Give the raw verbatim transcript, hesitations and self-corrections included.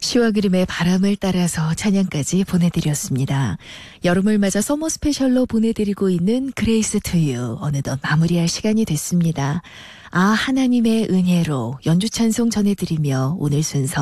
시와 그림의 바람을 따라서 찬양까지 보내드렸습니다. 여름을 맞아 서머 스페셜로 보내드리고 있는 그레이스 투유 어느덧 마무리할 시간이 됐습니다. 아 하나님의 은혜로 연주 찬송 전해드리며 오늘 순서